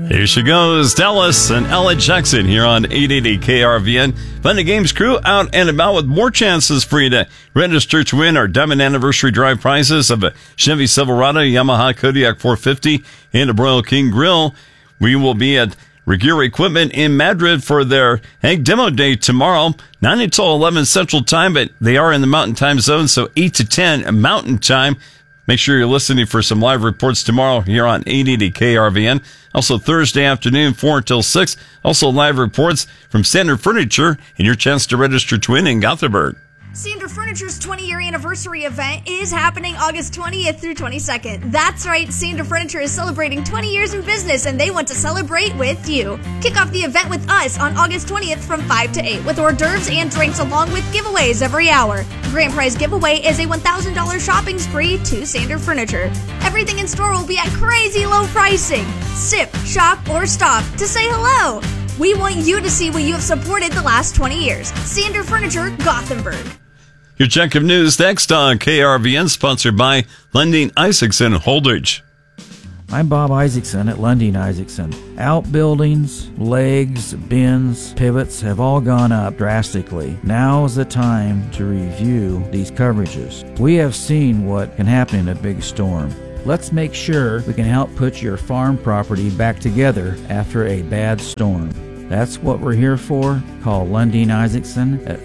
Here she goes, Dallas and Ella Jackson here on 880 KRVN. Fun and Games crew out and about with more chances for you to register to win our Diamond Anniversary Drive prizes of a Chevy Silverado, Yamaha Kodiak 450, and a Broil King Grill. We will be at Regear Equipment in Madrid for their Egg Demo Day tomorrow, 9 until 11 Central Time, but they are in the Mountain Time Zone, so 8 to 10 Mountain Time. Make sure you're listening for some live reports tomorrow here on 880 KRVN. Also Thursday afternoon, 4 until 6. Also live reports from Standard Furniture and your chance to register to win in Gothenburg. Standard Furniture's 20-year anniversary event is happening August 20th through 22nd. That's right, Standard Furniture is celebrating 20 years in business, and they want to celebrate with you. Kick off the event with us on August 20th from 5 to 8 with hors d'oeuvres and drinks along with giveaways every hour. The grand prize giveaway is a $1,000 shopping spree to Standard Furniture. Everything in store will be at crazy low pricing. Sip, shop, or stop to say hello. We want you to see what you have supported the last 20 years. Standard Furniture, Gothenburg. Your check of news next on KRVN, sponsored by Lundin Isaacson Holdridge. I'm Bob Isaacson at Lundin Isaacson. Outbuildings, legs, bins, pivots have all gone up drastically. Now is the time to review these coverages. We have seen what can happen in a big storm. Let's make sure we can help put your farm property back together after a bad storm. That's what we're here for. Call Lundin Isaacson at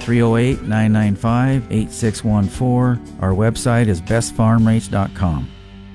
308-995-8614. Our website is bestfarmrates.com.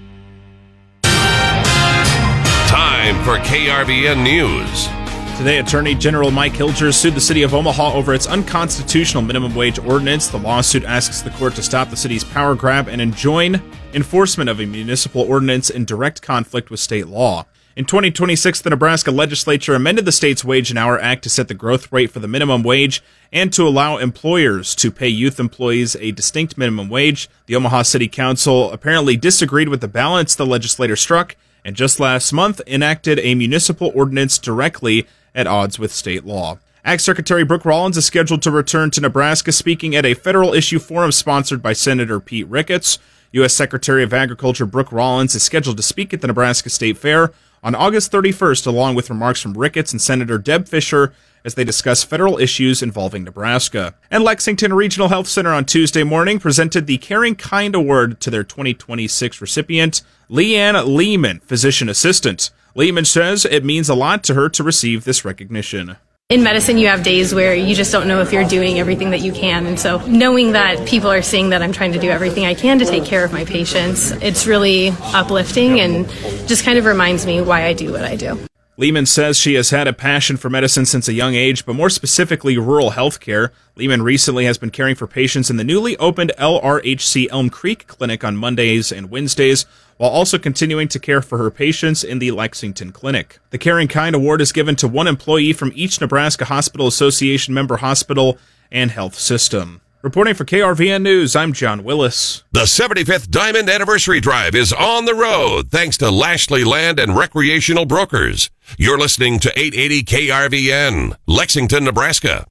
Time for KRVN News. Today, Attorney General Mike Hilgers sued the city of Omaha over its unconstitutional minimum wage ordinance. The lawsuit asks the court to stop the city's power grab and enjoin enforcement of a municipal ordinance in direct conflict with state law. In 2026, the Nebraska legislature amended the state's Wage and Hour Act to set the growth rate for the minimum wage and to allow employers to pay youth employees a distinct minimum wage. The Omaha City Council apparently disagreed with the balance the legislator struck and just last month enacted a municipal ordinance directly at odds with state law. Ag Secretary Brooke Rollins is scheduled to return to Nebraska, speaking at a federal issue forum sponsored by Senator Pete Ricketts. U.S. Secretary of Agriculture Brooke Rollins is scheduled to speak at the Nebraska State Fair on August 31st, along with remarks from Ricketts and Senator Deb Fischer as they discuss federal issues involving Nebraska. And Lexington Regional Health Center on Tuesday morning presented the Caring Kind Award to their 2026 recipient, Leanne Lehman, physician assistant. Lehman says it means a lot to her to receive this recognition. In medicine, you have days where you just don't know if you're doing everything that you can. And so knowing that people are seeing that I'm trying to do everything I can to take care of my patients, it's really uplifting and just kind of reminds me why I do what I do. Lehman says she has had a passion for medicine since a young age, but more specifically rural health care. Lehman recently has been caring for patients in the newly opened LRHC Elm Creek Clinic on Mondays and Wednesdays, while also continuing to care for her patients in the Lexington Clinic. The Caring Kind Award is given to one employee from each Nebraska Hospital Association member hospital and health system. Reporting for KRVN News, I'm John Willis. The 75th Diamond Anniversary Drive is on the road thanks to Lashley Land and Recreational Brokers. You're listening to 880 KRVN, Lexington, Nebraska.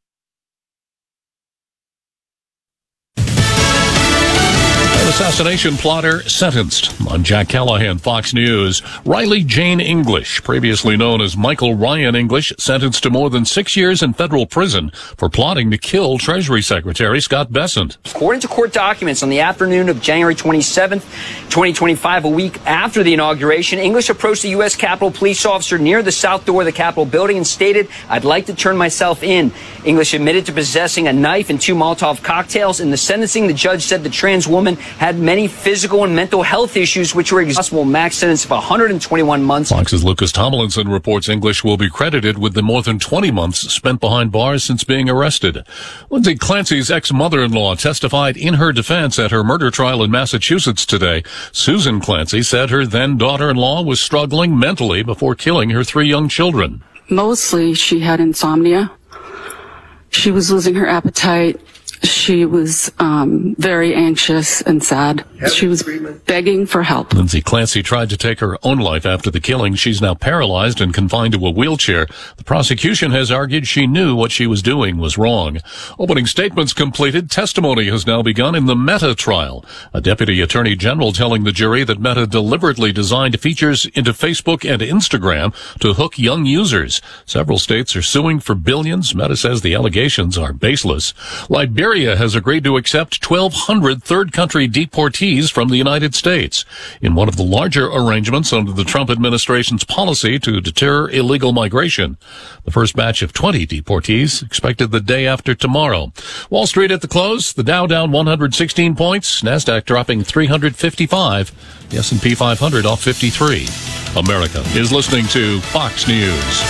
Assassination plotter sentenced. I'm Jack Callahan, Fox News. Riley Jane English, previously known as Michael Ryan English, sentenced to more than 6 years in federal prison for plotting to kill Treasury Secretary Scott Bessent. According to court documents, on the afternoon of January 27th, 2025, a week after the inauguration, English approached a U.S. Capitol police officer near the south door of the Capitol building and stated, "I'd like to turn myself in." English admitted to possessing a knife and 2 Molotov cocktails. In the sentencing, the judge said the trans woman had many physical and mental health issues, which were possible max sentence of 121 months. Fox's Lucas Tomlinson reports English will be credited with the more than 20 months spent behind bars since being arrested. Lindsay Clancy's ex-mother-in-law testified in her defense at her murder trial in Massachusetts today. Susan Clancy said her then daughter-in-law was struggling mentally before killing her 3 young children. Mostly she had insomnia. She was losing her appetite. She was very anxious and sad. She was begging for help. Lindsay Clancy tried to take her own life after the killing. She's now paralyzed and confined to a wheelchair. The prosecution has argued she knew what she was doing was wrong. Opening statements completed. Testimony has now begun in the Meta trial. A deputy attorney general telling the jury that Meta deliberately designed features into Facebook and Instagram to hook young users. Several states are suing for billions. Meta says the allegations are baseless. Liberia has agreed to accept 1,200 third-country deportees from the United States in one of the larger arrangements under the Trump administration's policy to deter illegal migration. The first batch of 20 deportees expected the day after tomorrow. Wall Street at the close, the Dow down 116 points, NASDAQ dropping 355, the S&P 500 off 53. America is listening to Fox News.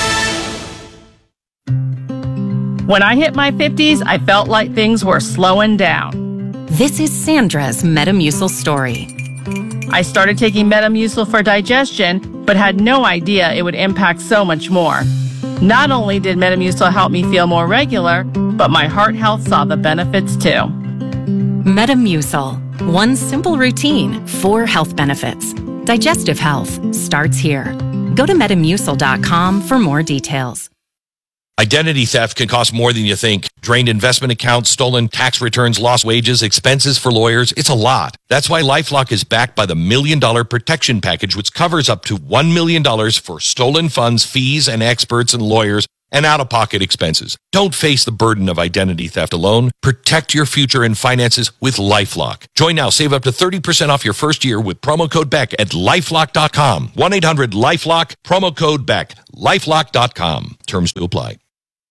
When I hit my 50s, I felt like things were slowing down. This is Sandra's Metamucil story. I started taking Metamucil for digestion, but had no idea it would impact so much more. Not only did Metamucil help me feel more regular, but my heart health saw the benefits too. Metamucil. One simple routine, 4 health benefits. Digestive health starts here. Go to Metamucil.com for more details. Identity theft can cost more than you think. Drained investment accounts, stolen tax returns, lost wages, expenses for lawyers. It's a lot. That's why LifeLock is backed by the $1 Million Protection Package, which covers up to $1 million for stolen funds, fees, and experts and lawyers, and out-of-pocket expenses. Don't face the burden of identity theft alone. Protect your future and finances with LifeLock. Join now. Save up to 30% off your first year with promo code BECK at LifeLock.com. 1-800-LifeLock, promo code BECK. LifeLock.com. Terms to apply.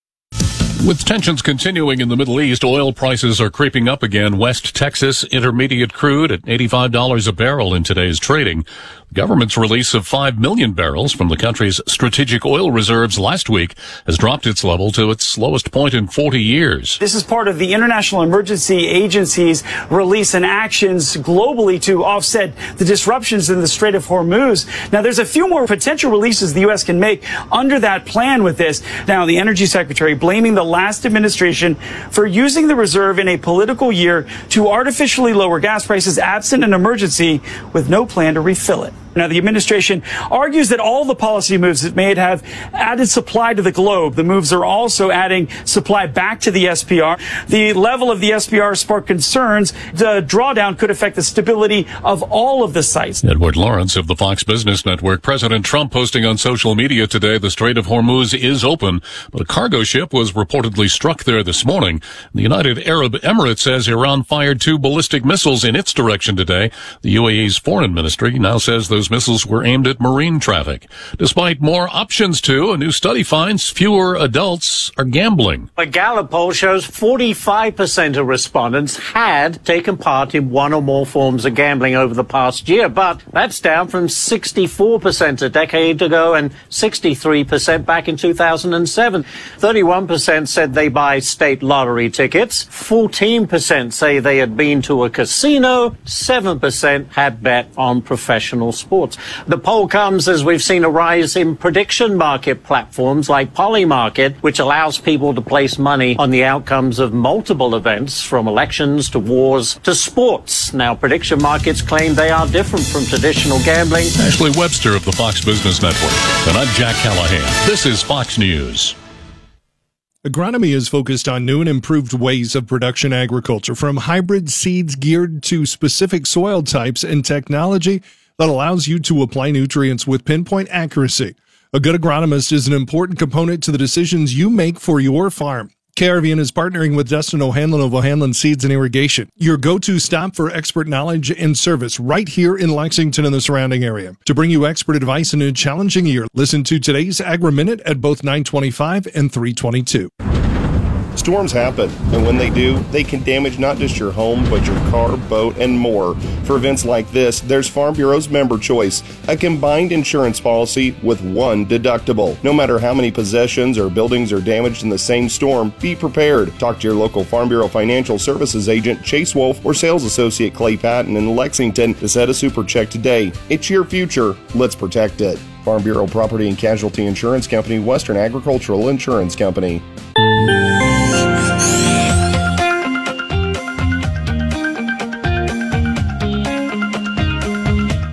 With tensions continuing in the Middle East, oil prices are creeping up again. West Texas Intermediate crude at $85 a barrel in today's trading. The government's release of 5 million barrels from the country's strategic oil reserves last week has dropped its level to its lowest point in 40 years. This is part of the International Emergency Agency's release and actions globally to offset the disruptions in the Strait of Hormuz. Now, there's a few more potential releases the U.S. can make under that plan with this. Now, the Energy Secretary blaming the last administration for using the reserve in a political year to artificially lower gas prices absent an emergency with no plan to refill it. Now, the administration argues that all the policy moves it made have added supply to the globe. The moves are also adding supply back to the SPR. The level of the SPR sparked concerns. The drawdown could affect the stability of all of the sites. Edward Lawrence of the Fox Business Network. President Trump posting on social media today the Strait of Hormuz is open, but a cargo ship was reportedly struck there this morning. The United Arab Emirates says Iran fired 2 ballistic missiles in its direction today. The UAE's foreign ministry now says those missiles were aimed at marine traffic. Despite more options too, a new study finds fewer adults are gambling. A Gallup poll shows 45% of respondents had taken part in one or more forms of gambling over the past year, but that's down from 64% a decade ago and 63% back in 2007. 31% said they buy state lottery tickets. 14% say they had been to a casino. 7% had bet on professional sports. The poll comes as we've seen a rise in prediction market platforms like Polymarket, which allows people to place money on the outcomes of multiple events, from elections to wars to sports. Now, prediction markets claim they are different from traditional gambling. Ashley Webster of the Fox Business Network. And I'm Jack Callahan. This is Fox News. Agronomy is focused on new and improved ways of production agriculture, from hybrid seeds geared to specific soil types and technology that allows you to apply nutrients with pinpoint accuracy. A good agronomist is an important component to the decisions you make for your farm. KRVN is partnering with Dustin O'Hanlon of O'Hanlon Seeds and Irrigation, your go-to stop for expert knowledge and service right here in Lexington and the surrounding area. To bring you expert advice in a challenging year, listen to today's Agri-Minute at both 9:25 and 3:22. Storms happen, and when they do, they can damage not just your home, but your car, boat, and more. For events like this, there's Farm Bureau's Member Choice, a combined insurance policy with one deductible. No matter how many possessions or buildings are damaged in the same storm, be prepared. Talk to your local Farm Bureau Financial Services agent, Chase Wolf, or sales associate Clay Patton in Lexington to set a super check today. It's your future. Let's protect it. Farm Bureau Property and Casualty Insurance Company, Western Agricultural Insurance Company.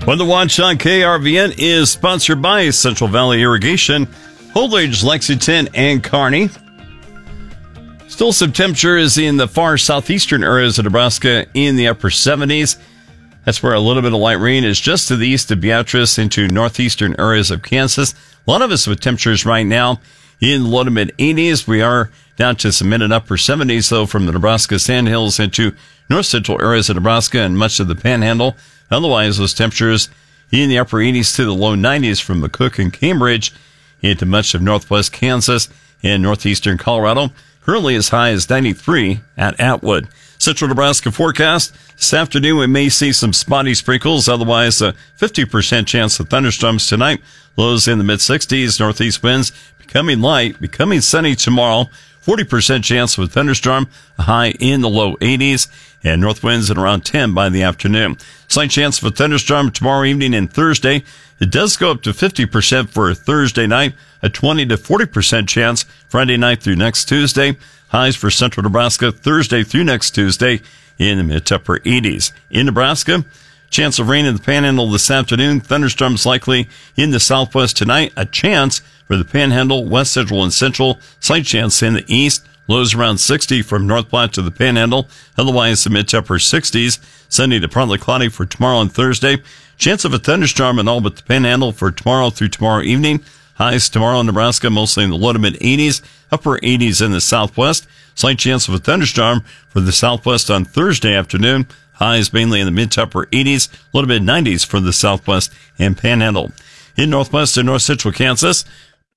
Weather Watch on KRVN is sponsored by Central Valley Irrigation, Holdridge, Lexington, and Kearney. Still some temperatures in the far southeastern areas of Nebraska in the upper 70s. That's where a little bit of light rain is just to the east of Beatrice into northeastern areas of Kansas. A lot of us with temperatures right now in the low to mid 80s. We are down to some mid and upper 70s, though, from the Nebraska Sandhills into north central areas of Nebraska and much of the Panhandle. Otherwise, those temperatures in the upper 80s to the low 90s from McCook and Cambridge into much of northwest Kansas and northeastern Colorado. Currently as high as 93 at Atwood. Central Nebraska forecast. This afternoon we may see some spotty sprinkles. Otherwise, a 50% chance of thunderstorms tonight. Lows in the mid-60s. Northeast winds becoming light, becoming sunny tomorrow. 40% chance of a thunderstorm. A high in the low 80s. And north winds at around 10 by the afternoon. Slight chance of a thunderstorm tomorrow evening and Thursday. It does go up to 50% for Thursday night, a 20 to 40% chance Friday night through next Tuesday. Highs for central Nebraska Thursday through next Tuesday in the mid to upper 80s. In Nebraska, chance of rain in the Panhandle this afternoon. Thunderstorms likely in the southwest tonight. A chance for the Panhandle, west central and central. Slight chance in the east. Lows around 60 from North Platte to the Panhandle. Otherwise, the mid to upper 60s. Sunny to partly cloudy for tomorrow and Thursday. Chance of a thunderstorm in all but the Panhandle for tomorrow through tomorrow evening. Highs tomorrow in Nebraska, mostly in the low to mid 80s, upper 80s in the southwest. Slight chance of a thunderstorm for the southwest on Thursday afternoon. Highs mainly in the mid to upper 80s, low to mid 90s for the southwest and Panhandle. In northwest and north central Kansas,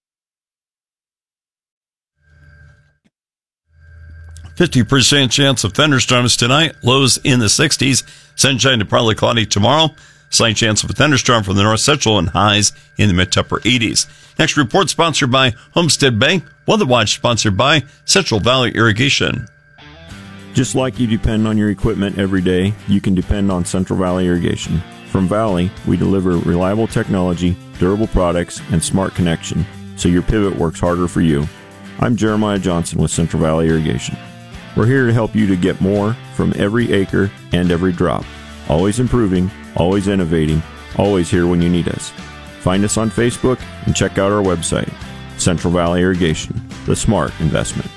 50% chance of thunderstorms tonight. Lows in the 60s. Sunshine to partly cloudy tomorrow. Slight chance of a thunderstorm from the north central and highs in the mid to upper 80s. Next report sponsored by Homestead Bank. Weather Watch sponsored by Central Valley Irrigation. Just like you depend on your equipment every day, you can depend on Central Valley Irrigation. From Valley, we deliver reliable technology, durable products, and smart connection, so your pivot works harder for you. I'm Jeremiah Johnson with Central Valley Irrigation. We're here to help you to get more from every acre and every drop. Always improving, always innovating, always here when you need us. Find us on Facebook and check out our website, Central Valley Irrigation, the smart investment.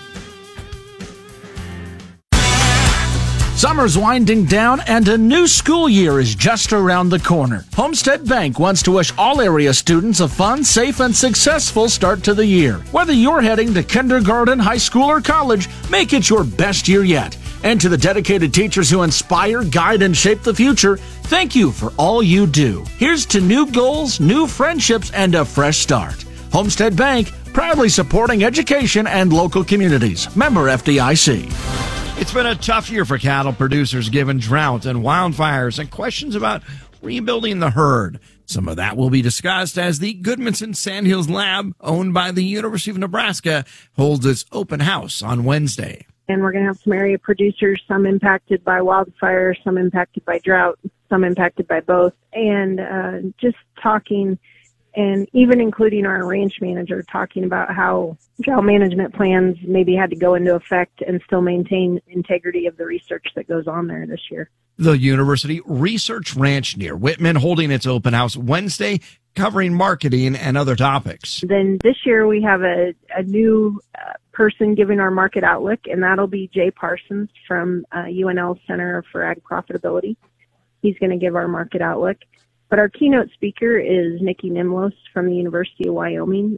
Summer's winding down and a new school year is just around the corner. Homestead Bank wants to wish all area students a fun, safe, and successful start to the year. Whether you're heading to kindergarten, high school, or college, make it your best year yet. And to the dedicated teachers who inspire, guide, and shape the future, thank you for all you do. Here's to new goals, new friendships, and a fresh start. Homestead Bank, proudly supporting education and local communities. Member FDIC. It's been a tough year for cattle producers given drought and wildfires and questions about rebuilding the herd. Some of that will be discussed as the Goodmanson Sandhills Lab, owned by the University of Nebraska, holds its open house on Wednesday. And we're going to have some area producers, some impacted by wildfire, some impacted by drought, some impacted by both. And just talking, and even including our ranch manager, talking about how drought management plans maybe had to go into effect and still maintain integrity of the research that goes on there this year. The University Research Ranch near Whitman holding its open house Wednesday, covering marketing and other topics. Then this year we have a new person giving our market outlook, and that'll be Jay Parsons from UNL Center for Ag Profitability. He's going to give our market outlook. But our keynote speaker is Nikki Nimlos from the University of Wyoming.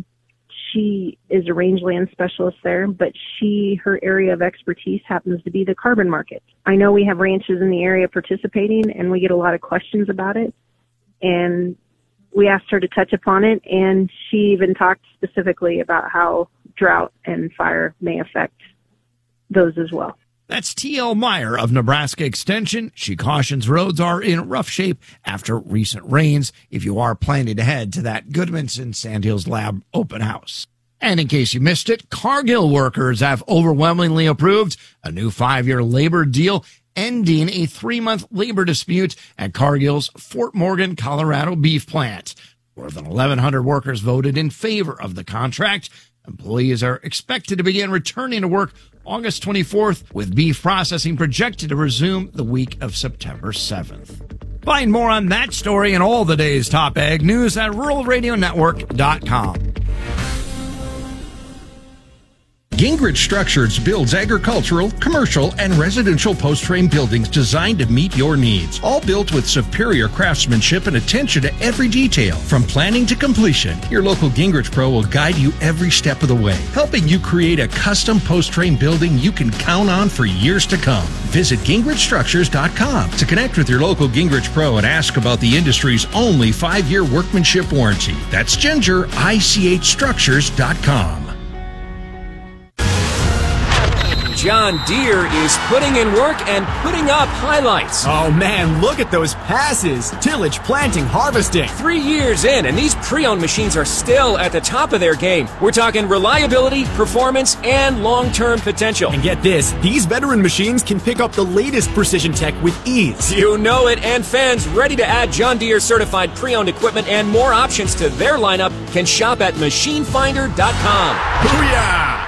She is a rangeland specialist there, but her area of expertise happens to be the carbon market. I know we have ranches in the area participating, and we get a lot of questions about it. And we asked her to touch upon it, and she even talked specifically about how drought and fire may affect those as well. That's T.L. Meyer of Nebraska Extension. She cautions roads are in rough shape after recent rains if you are planning to head to that Goodmanson Sandhills Lab open house. And in case you missed it, Cargill workers have overwhelmingly approved a new 5-year labor deal ending a 3-month labor dispute at Cargill's Fort Morgan, Colorado beef plant. More than 1,100 workers voted in favor of the contract. Employees are expected to begin returning to work August 24th, with beef processing projected to resume the week of September 7th. Find more on that story and all the day's top ag news at ruralradionetwork.com. Gingrich Structures builds agricultural, commercial, and residential post-frame buildings designed to meet your needs. All built with superior craftsmanship and attention to every detail. From planning to completion, your local Gingrich Pro will guide you every step of the way, helping you create a custom post-frame building you can count on for years to come. Visit GingrichStructures.com to connect with your local Gingrich Pro and ask about the industry's only 5-year workmanship warranty. That's GingerICHStructures.com. John Deere is putting in work and putting up highlights. Oh man, look at those passes. Tillage, planting, harvesting. 3 years in, and these pre-owned machines are still at the top of their game. We're talking reliability, performance, and long-term potential. And get this, these veteran machines can pick up the latest precision tech with ease. You know it, and fans ready to add John Deere certified pre-owned equipment and more options to their lineup can shop at machinefinder.com. Booyah!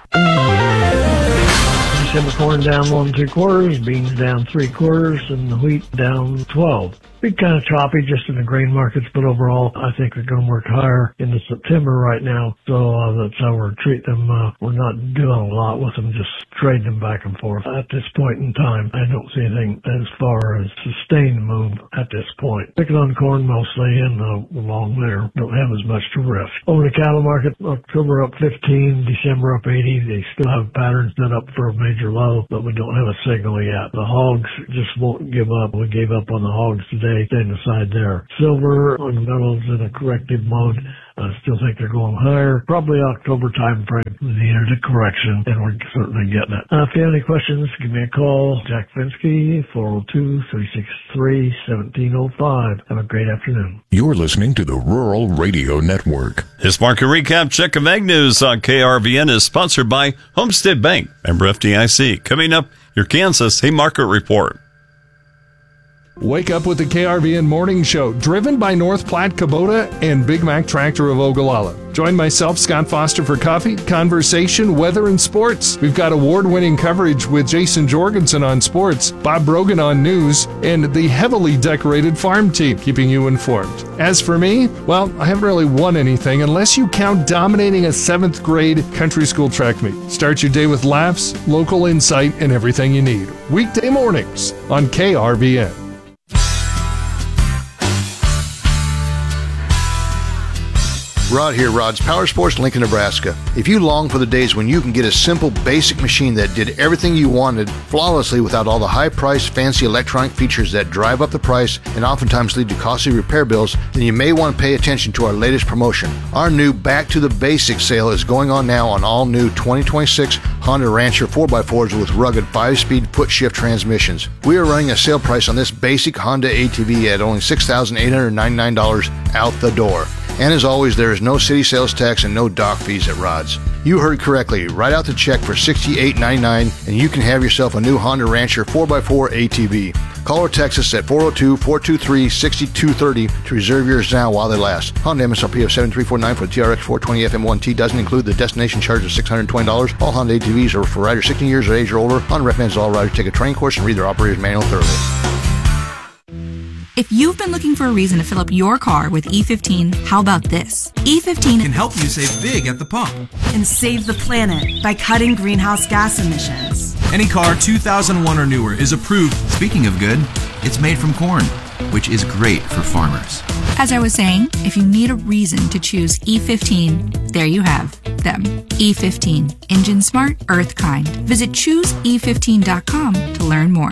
December corn down 1 3/4, beans down 3/4, and the wheat down 12. Be kind of choppy just in the grain markets, but overall, I think they're going to work higher into September right now. So that's how we're treating them. We're not doing a lot with them, just trading them back and forth. At this point in time, I don't see anything as far as sustained move at this point. Picking on corn mostly, and along there, don't have as much to risk. Over the cattle market, October up 15, December up 80. They still have patterns set up for a major low, but we don't have a signal yet. The hogs just won't give up. We gave up on the hogs today. Staying aside there. Silver on the metals in a corrective mode. I still think they're going higher. Probably October time frame. We needed a correction, and we're certainly getting it. If you have any questions, give me a call. Jack Finsky, 402-363-1705. Have a great afternoon. You're listening to the Rural Radio Network. This market recap check of ag news on KRVN is sponsored by Homestead Bank, member FDIC. Coming up, your Kansas Hay Market Report. Wake up with the KRVN Morning Show, driven by North Platte Kubota and Big Mac Tractor of Ogallala. Join myself, Scott Foster, for coffee, conversation, weather, and sports. We've got award-winning coverage with Jason Jorgensen on sports, Bob Brogan on news, and the heavily decorated farm team keeping you informed. As for me, well, I haven't really won anything unless you count dominating a 7th grade country school track meet. Start your day with laughs, local insight, and everything you need. Weekday mornings on KRVN. Rod here, Rod's Power Sports, Lincoln, Nebraska. If you long for the days when you can get a simple, basic machine that did everything you wanted flawlessly without all the high-priced, fancy electronic features that drive up the price and oftentimes lead to costly repair bills, then you may want to pay attention to our latest promotion. Our new Back to the Basics sale is going on now on all new 2026 Honda Rancher 4x4s with rugged 5-speed foot-shift transmissions. We are running a sale price on this basic Honda ATV at only $6,899 out the door. And as always, there is no city sales tax and no dock fees at Rod's. You heard correctly. Write out the check for $68.99 and you can have yourself a new Honda Rancher 4x4 ATV. Call or text us at 402-423-6230 to reserve yours now while they last. Honda MSRP of $7,349 for the TRX 420 FM1T doesn't include the destination charge of $620. All Honda ATVs are for riders 16 years of age or older. Honda recommends all riders take a training course and read their operator's manual thoroughly. If you've been looking for a reason to fill up your car with E15, how about this? E15 can help you save big at the pump and save the planet by cutting greenhouse gas emissions. Any car 2001 or newer is approved. Speaking of good, it's made from corn, which is great for farmers. As I was saying, if you need a reason to choose E15, there you have them. E15, engine smart, earth kind. Visit chooseE15.com to learn more.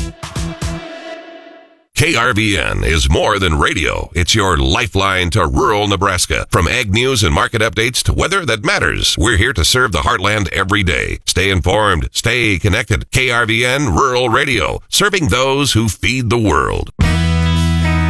KRVN is more than radio. It's your lifeline to rural Nebraska. From ag news and market updates to weather that matters, we're here to serve the heartland every day. Stay informed. Stay connected. KRVN Rural Radio, serving those who feed the world.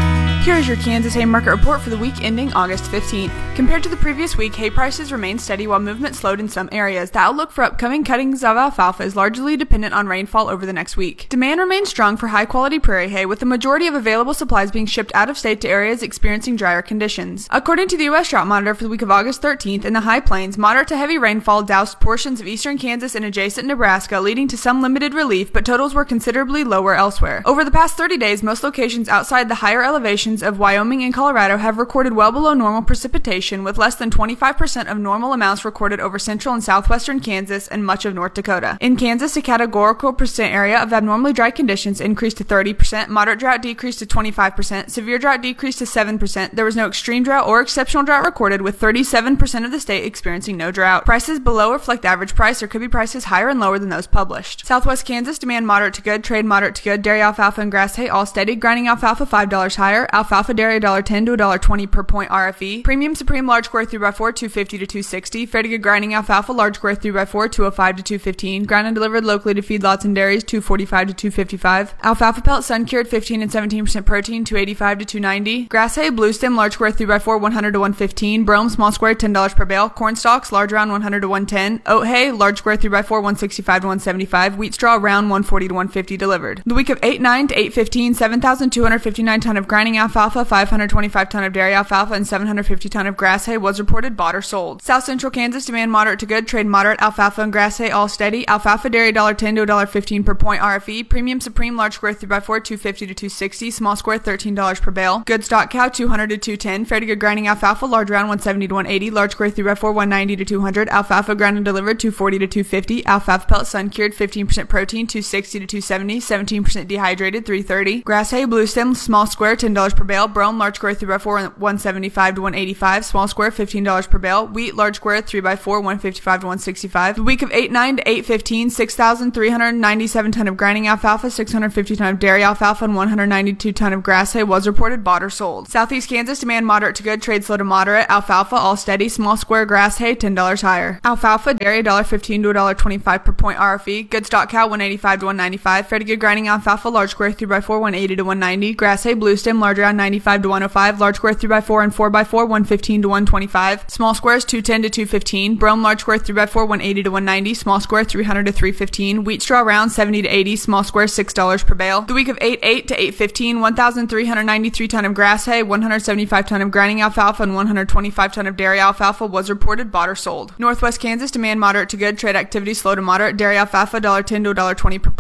Here is your Kansas hay market report for the week ending August 15th. Compared to the previous week, hay prices remained steady while movement slowed in some areas. The outlook for upcoming cuttings of alfalfa is largely dependent on rainfall over the next week. Demand remains strong for high-quality prairie hay, with the majority of available supplies being shipped out of state to areas experiencing drier conditions. According to the U.S. Drought Monitor for the week of August 13th, in the High Plains, moderate to heavy rainfall doused portions of eastern Kansas and adjacent Nebraska, leading to some limited relief, but totals were considerably lower elsewhere. Over the past 30 days, most locations outside the higher elevations of Wyoming and Colorado have recorded well below normal precipitation, with less than 25% of normal amounts recorded over central and southwestern Kansas and much of North Dakota. In Kansas, the categorical percent area of abnormally dry conditions increased to 30%, moderate drought decreased to 25%, severe drought decreased to 7%. There was no extreme drought or exceptional drought recorded, with 37% of the state experiencing no drought. Prices below reflect average price, or could be prices higher and lower than those published. Southwest Kansas, demand moderate to good, trade moderate to good, dairy alfalfa and grass hay all steady, grinding alfalfa $5 higher, alfalfa dairy $1.10 to $1.20 per point RFE, premium supreme large square 3x4 $2.50 to $2.60, fair to good grinding alfalfa large square 3x4 $2.05 to $2.15, ground and delivered locally to feedlots and dairies $2.45 to $2.55, alfalfa pellet sun cured 15 and 17% protein $2.85 to $2.90, grass hay blue stem large square 3x4 $100 to $1.15, brome small square $10 per bale, corn stalks large round $100 to $1.10, oat hay large square 3x4 $165 to $175, wheat straw round $140 to $150 delivered. The week of 8/9 to 8/15, 7,259 ton of grinding alfalfa, 525 ton of dairy alfalfa, and 750 ton of grass hay was reported bought or sold. South Central Kansas, demand moderate to good, trade moderate, alfalfa and grass hay all steady, alfalfa dairy $1.10 to $1.15 per point RFE, premium supreme large square 3x4 $2.50 to $2.60, small square $13 per bale, good stock cow $200 to $2.10, fair to good grinding alfalfa large round $170 to $180, large square 3x4 $190 to $200, alfalfa ground and delivered $240 to $250, alfalfa pellet sun cured 15% protein $260 to $270, 17% dehydrated $330, grass hay blue stem small square $10 per bale, brome large square 3x4 $175 to $185, small square $15 per bale, wheat large square 3x4 $155 to $165. The week of 8/9 to 8/15, 6,397 ton of grinding alfalfa, 650 ton of dairy alfalfa, and 192 ton of grass hay was reported bought or sold. Southeast Kansas, demand moderate to good, trade slow to moderate, alfalfa all steady, small square grass hay $10 higher, alfalfa dairy $1.15 to $1.25 per point RFE, good stock cow $185 to $195, fair to good grinding alfalfa large square 3x4 $180 to $190, grass hay blue stem large round $95 to $105, large square 3x4 and 4x4 $115 to $125, small squares $210 to $215, brome large square 3x4 $180 to $190, small square $300 to $315, wheat straw round $70 to $80, small square $6 per bale. The week of 8/8 to 8/15, 1,393 ton of grass hay, 175 ton of grinding alfalfa, and 125 ton of dairy alfalfa was reported bought or sold. Northwest Kansas, demand moderate to good, trade activity slow to moderate, dairy alfalfa $1.10 to $1.20 per